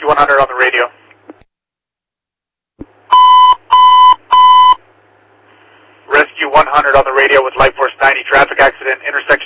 100 on the radio. Rescue 100 on the radio with Light Force 90 traffic accident, intersection